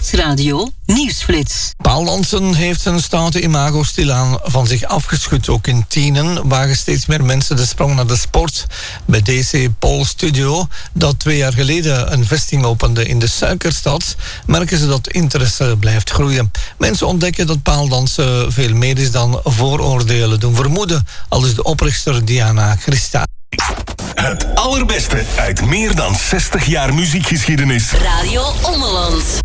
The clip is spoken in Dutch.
Nieuwsradio Nieuwsflits. Paaldansen heeft zijn stoute imago stilaan van zich afgeschud. Ook in Tienen wagen steeds meer mensen de sprong naar de sport. Bij DC Pole Studio, dat 2 jaar geleden een vesting opende in de Suikerstad, merken ze dat interesse blijft groeien. Mensen ontdekken dat paaldansen veel meer is dan vooroordelen doen vermoeden, aldus de oprichter Diana Christa. Het allerbeste uit meer dan 60 jaar muziekgeschiedenis. Radio Ommeland.